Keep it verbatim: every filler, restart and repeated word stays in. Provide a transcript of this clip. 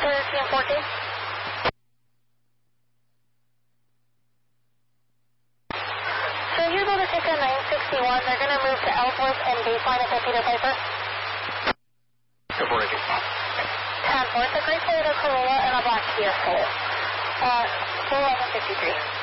thirteen fourteen. So you go to six and nine sixty-one. They're going to move to Ellsworth and baseline at the Peter Piper. ten four eighty. ten four. It's a gray Toyota Corolla and a black Kia Soul. Uh, four eleven fifty-three.